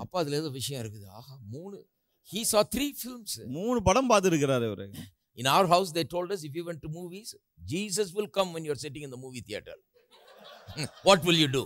அப்பா அதுல ஏதோ விஷயம் இருக்குது. ஆஹா, 3 he saw 3 films. 3 படம் பார்த்திருக்கிறாரு அவரு. In our house they told us, if you went to movies, Jesus will come when you are sitting in the movie theater. What will you do?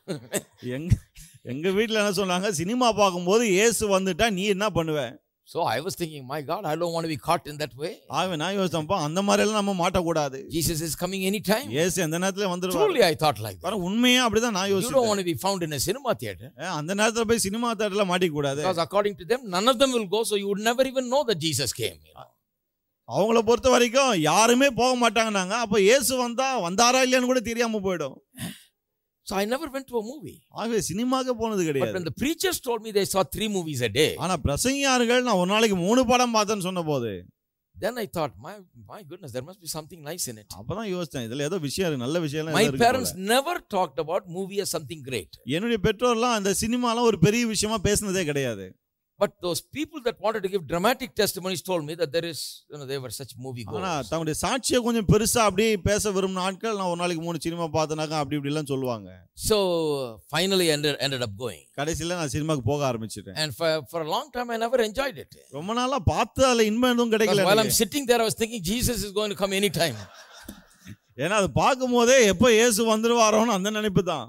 எங்க வீட்ல என்ன சொன்னாங்க, சினிமா பார்க்கும்போது இயேசு வந்துட்டா நீ என்ன பண்ணுவ? So I was thinking, my God, I don't want to be caught in that way. நான் யோசிச்சேன்ப்பா, அந்த மாதிரி எல்லாம் நம்ம மாட்ட கூடாது. Jesus is coming anytime. இயேசு எந்த நேரத்துல வந்துருவாரு. Truly I thought like that. உண்மையா அப்படிதான் நான் யோசிச்சேன். You don't want to be found in a cinema theater. அந்த நேரத்துல போய் சினிமா தியேட்டர்ல மாட்டிக்க கூடாது. Because according to them, none of them will go, so you would never even know that Jesus came. அவங்கள பொறுத்த வரைக்கும் யாருமே போக மாட்டாங்கன்னாங்க. அப்ப இயேசு வந்தாரா இல்லையான்னு கூட தெரியாம போயிடும். So I never went to a movie. ஆகவே சினிமாக்கு போனது கிடையாது. But when the preachers told me they saw 3 movies a day. ஆனா பிரசங்கியார்கள் நான் ஒரு நாளைக்கு 3 படம் பார்த்தேன்னு சொன்னபோது, then I thought, my goodness, there must be something nice in it. அப்பதான் யோசிச்சேன், இதுல ஏதோ விஷயம் இருக்கு, நல்ல விஷயம் எல்லாம் My இருக்கு. parents never talked about movie as something great. என்னுடைய பெற்றோர்லாம் அந்த சினிமாலாம் ஒரு பெரிய விஷயமா பேசினதே கிடையாது. But those people that wanted to give dramatic testimonies told me that there is, they were such movie goers. ஆனா தங்களுடைய சாட்சியை கொஞ்சம் பெருசா அப்படியே பேச விரும்பின ஆட்கள், நான் ஒரு நாளைக்கு 3 சினிமா பார்த்தனாக்கா அப்படி இப்படி எல்லாம் சொல்லுவாங்க. So finally ended up going. கடைசில நான் சினிமாக்கு போக ஆரம்பிச்சிட்டேன். And for a long time I never enjoyed it. ரொம்ப நாளா பார்த்து அதுல இன்பம் எதுவும் கிடைக்கல. While I'm sitting there I was thinking Jesus is going to come anytime. ஏன்னா அது பார்க்கும்போதே எப்போ இயேசு வந்துருவாரோன்னு அந்த நினைப்பு தான்.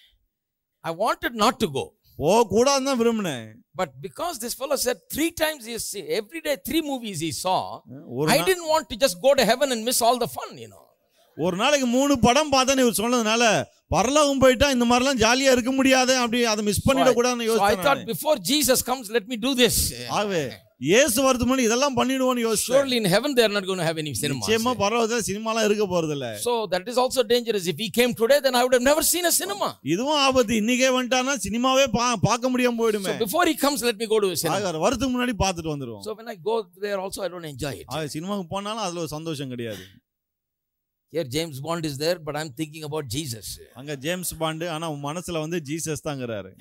I wanted not to go. கூடாதுன்னு தான் விரும்பினேன். But because this fellow said 3 times every day 3 movies he saw, I didn't want to just go to heaven and miss all the fun, ஒரு நாளைக்கு 3 படம் பார்த்தேன்னு இவர் சொன்னதுனால பரலோகம் போயிட்டா இந்த மாதிரிலாம் ஜாலியா இருக்க முடியாது, அப்படி அதை மிஸ் பண்ணிட கூடாதுன்னு யோசிச்சேன். So I thought before Jesus comes, let me do this. ஆவே இயேசு வரதுக்கு முன்னாடி இதெல்லாம் பண்ணிடுவோம்னு யோசிச்சேன். Surely in heaven they are not going to have any cinema. நிச்சயமா பரலோகத்துல சினிமாலாம் இருக்க போறது இல்ல. So that is also dangerous. If he came today, then I would have never seen a cinema. இதுவும் ஆபத்து. இன்னைக்கே வந்துட்டானா சினிமாவே பார்க்க முடியாம போய்டுமே. So before he comes, let me go to a cinema. வரதுக்கு முன்னாடி பார்த்துட்டு வந்துருவோம். So when I go there also I don't enjoy it. சினிமாக்கு போனாலும் அதுல ஒரு சந்தோஷம் கிடையாது. Here James Bond is there, but I'm thinking about Jesus. அங்க ஜேம்ஸ் பாண்ட், ஆனா மனசுல Jesus தாங்கறாரு.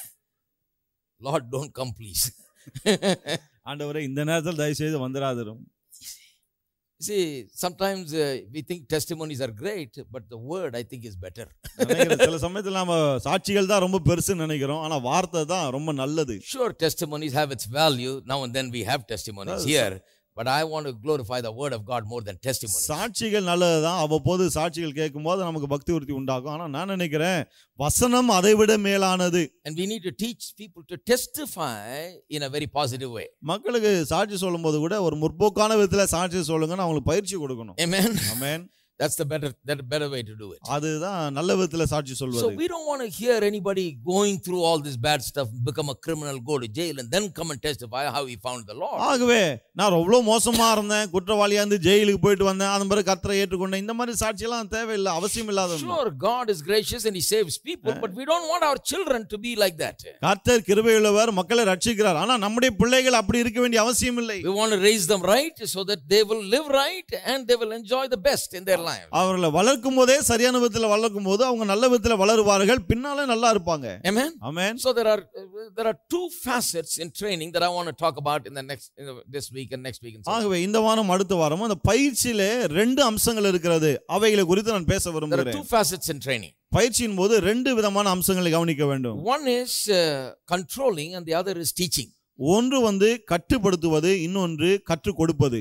Lord, don't come please. ஆண்டவரே இந்த நேரத்துல தயவு செய்து வந்துராதரும். See, sometimes we think testimonies are great, but the word I think is better. சில சமயத்துல நாம சாட்சிகள் தான் ரொம்ப பெருசுன்னு நினைக்கிறோம், ஆனா வார்த்தை தான் ரொம்ப நல்லது. Sure, testimonies have its value. Now and then we have testimonies here. But I want to glorify the word of God more than testimony. சாட்சிகள் நல்லதுதான். அவ்வப்போது சாட்சிகள் கேட்கும்போது நமக்கு பக்தி விருத்தி உண்டாகும். ஆனா நான் நினைக்கிறேன் வசனம் அதைவிட மேலானது. And we need to teach people to testify in a very positive way. மக்களுக்கு சாட்சி சொல்லும்போது கூட ஒரு முற்போக்கான விதத்துல சாட்சி சொல்லுங்கன்னு அவங்களுக்கு பயிற்சி கொடுக்கணும். Amen. Amen. That's the better way to do it. அதுதான் நல்ல விதத்துல சாட்சி சொல்வது. So we don't want to hear anybody going through all this bad stuff, become a criminal, go to jail and then come and testify how he found the Lord. ஆகவே நான் அவ்வளவு மோசமா இருந்தேன், குற்றவாளியா இருந்து ஜெயிலுக்கு போயிட்டு வந்தேன், அதன் பிறகு கர்த்தரை ஏற்றுக்கொண்டேன், இந்த மாதிரி சாட்சி எல்லாம் தேவையில்லை, அவசியம் இல்லாத. Sure, God is gracious and he saves people, but we don't want our children to be like that. கர்த்தர் கிருபையுள்ளவர், மக்களை ரட்சிக்கிறார், ஆனா நம்முடைய பிள்ளைகள் அப்படி இருக்க வேண்டிய அவசியம் இல்லை. We want to raise them right so that they will live right and they will enjoy the best in their life. அவர்களை வளர்க்கும் போதே சரியான விதத்துல வளர்க்கும் போது அவங்க நல்ல விதத்துல வளருவார்கள், பின்னாலே நல்லா இருப்பாங்க. Amen. Amen. So there are 2 facets in training that I want to talk about in the next this week and next week. ஆகவே இந்த வாரம் அடுத்த வாரம் அந்த பயிற்சியிலே 2 அம்சங்கள் இருக்கிறது, அவைகளை குறித்து நான் பேச விரும்புகிறேன். There are 2 facets in training. பயிற்சியின் போது 2 விதமான அம்சங்களை கவனிக்க வேண்டும். One is controlling and the other is teaching. ஒன்று கட்டுப்படுத்துவது, இன்னொன்று கற்றுக் கொடுப்பது.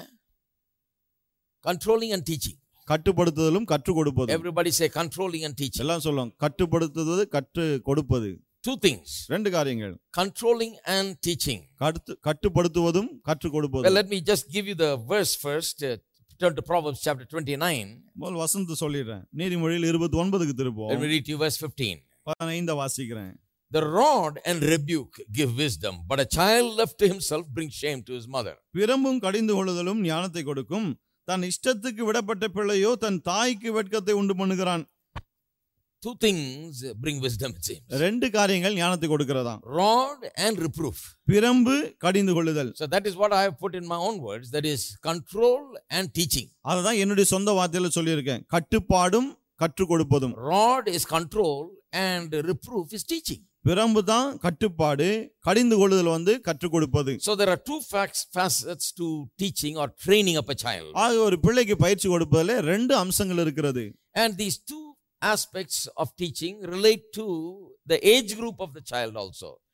Controlling and teaching. கட்டுப்படுத்துதலும் கற்றுக் கொடுப்பது. Everybody say controlling and teaching. எல்லாம் சொல்லுங்க, கட்டுப்படுத்துவது கற்றுக் கொடுப்பது. 2 things. 2 காரியங்கள். Controlling and teaching. கட்டுப்படுத்துவதும் கற்றுக் கொடுப்பதும். Well, let me just give you the verse first. Turn to Proverbs chapter 29. முதல் வசனத்தை சொல்லிடுறேன். நீதிமொழிகள் 29க்கு திருப்போம். Let me read you verse 15. 15 வாசிக்கிறேன். The rod and rebuke give wisdom, but a child left to himself brings shame to his mother. பிரம்பும் கடிந்து கொள்ளுதலும் ஞானத்தை கொடுக்கும், தன் இஷ்டத்துக்கு விடப்பட்ட பிள்ளையோ தன் தாய்க்கு வெட்கத்தை உண்டு பண்ணுகிறான். 2 things bring wisdom, it seems. 2 காரியங்கள் ஞானத்தை கொடுக்கிறதா. Rod and reproof. பிரம்பு கடிந்து கொள்ளுதல். So that is what I have put in my own words, that is control and teaching. அதுதான் என்னுடைய சொந்த வார்த்தையில சொல்லியிருக்கேன். கட்டுப்பாடும் கற்றுக் கொடுப்பதும். Rod is control and reproof is teaching. பிரம்பு தான் கட்டுப்பாடு, கடிந்து கொள்ளுதல் கற்றுக் கொடுப்பது. So there are 2 facets to teaching or training up a child. ஆக ஒரு பிள்ளைக்கு பயிற்சி கொடுப்பதிலே 2 அம்சங்கள் இருக்கிறது. And these 2 aspects of teaching relate to the age group of the child also.